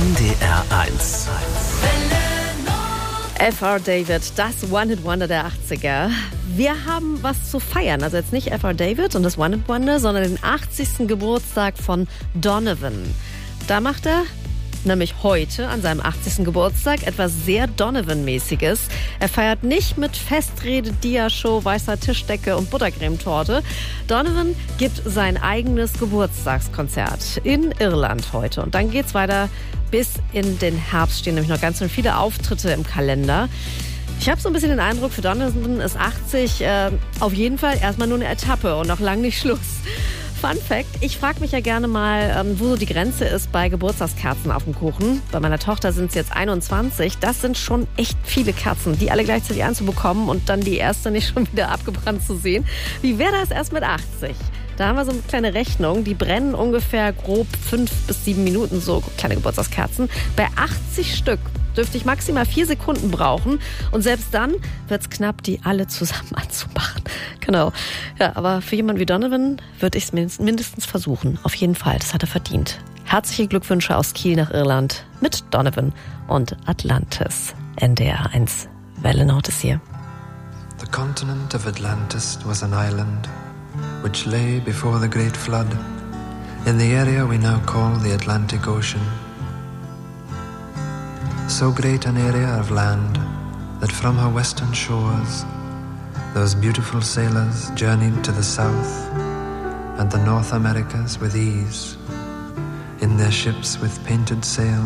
NDR1. F.R. David, das One-Hit-Wonder der 80er. Wir haben was zu feiern. Also jetzt nicht F.R. David und das One-Hit-Wonder, sondern den 80. Geburtstag von Donovan. Da macht er nämlich heute an seinem 80. Geburtstag etwas sehr Donovan-mäßiges. Er feiert nicht mit Festrede, Dia-Show, weißer Tischdecke und Buttercremetorte. Donovan gibt sein eigenes Geburtstagskonzert in Irland heute. Und dann geht's weiter bis in den Herbst. Stehen nämlich noch ganz schön viele Auftritte im Kalender. Ich habe so ein bisschen den Eindruck, für Donovan ist 80 auf jeden Fall erstmal nur eine Etappe und noch lang nicht Schluss. Fun Fact, ich frage mich ja gerne mal, wo so die Grenze ist bei Geburtstagskerzen auf dem Kuchen. Bei meiner Tochter sind es jetzt 21. Das sind schon echt viele Kerzen, die alle gleichzeitig anzubekommen und dann die erste nicht schon wieder abgebrannt zu sehen. Wie wäre das erst mit 80? Da haben wir so eine kleine Rechnung, die brennen ungefähr grob 5 bis 7 Minuten, so kleine Geburtstagskerzen. Bei 80 Stück dürfte ich maximal 4 Sekunden brauchen und selbst dann wird es knapp, die alle zusammen anzumachen. Genau. Ja, aber für jemanden wie Donovan würde ich es mindestens versuchen. Auf jeden Fall, das hat er verdient. Herzliche Glückwünsche aus Kiel nach Irland mit Donovan und Atlantis. NDR 1 Welle-Nord ist hier. The continent of Atlantis was an island which lay before the great flood in the area we now call the Atlantic Ocean. So great an area of land that from her western shores those beautiful sailors journeyed to the south and the North Americas with ease in their ships with painted sails.